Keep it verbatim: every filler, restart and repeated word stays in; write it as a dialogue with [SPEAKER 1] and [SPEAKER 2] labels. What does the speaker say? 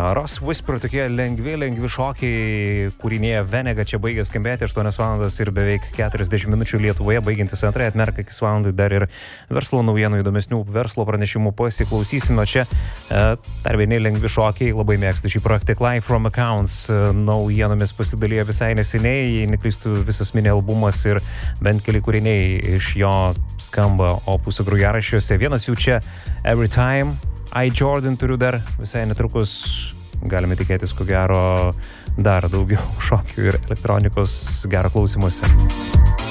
[SPEAKER 1] Ross Whisper, tokie lengvi, lengvi šokiai, kūrinėje Venega čia baigė skambėti aštuonios valandos ir beveik keturiasdešimt minučių Lietuvoje, baigiantis antrąją atmerką iki valandai dar ir verslo naujienų, įdomesnių verslo pranešimų pasiklausysime. Čia e, dar vieni lengvi šokiai, labai mėgstu šį projektą. Live from Accounts e, naujienomis pasidalijo visai neseniai, jei nekristų visas mini albumas ir bent keli kūriniai iš jo skamba opusų grojaraščiuose. Vienas jų čia Every Time. I Jordan turiu dar visai netrukus, galime tikėtis ko gero dar daugiau šokių ir elektronikos, gero klausymuose.